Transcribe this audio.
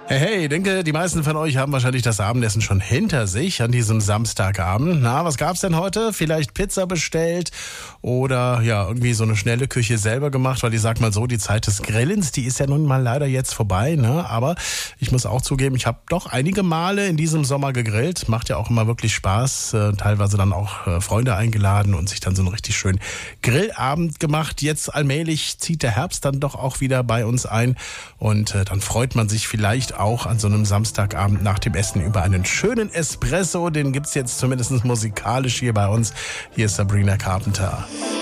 Hey, hey, ich denke, die meisten von euch haben wahrscheinlich das Abendessen schon hinter sich an diesem Samstagabend. Na, was gab's denn heute? Vielleicht Pizza bestellt oder ja, irgendwie so eine schnelle Küche selber gemacht, weil ich sag mal so, die Zeit des Grillens, die ist ja nun mal leider jetzt vorbei, ne? Aber ich muss auch zugeben, ich habe doch einige Male in diesem Sommer gegrillt. Macht ja auch immer wirklich Spaß. Teilweise dann auch Freunde eingeladen und sich dann so einen richtig schönen Grillabend gemacht. Jetzt allmählich zieht der Herbst dann doch auch wieder bei uns ein und dann freut man sich vielleicht auch an so einem Samstagabend nach dem Essen über einen schönen Espresso. Den gibt's jetzt zumindest musikalisch hier bei uns. Hier ist Sabrina Carpenter.